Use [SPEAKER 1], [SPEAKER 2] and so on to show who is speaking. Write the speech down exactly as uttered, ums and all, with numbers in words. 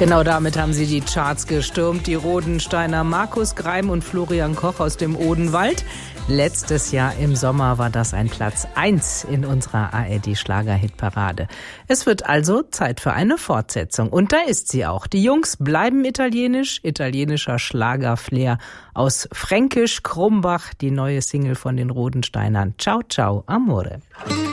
[SPEAKER 1] Genau damit haben sie die Charts gestürmt. Die Rodensteiner Markus Greim und Florian Koch aus dem Odenwald. Letztes Jahr im Sommer war das ein Platz eins in unserer A R D-Schlager-Hitparade. Es wird also Zeit für eine Fortsetzung. Und da ist sie auch. Die Jungs bleiben italienisch, italienischer Schlagerflair aus Fränkisch Krumbach, die neue Single von den Rodensteinern. Ciao, ciao, amore.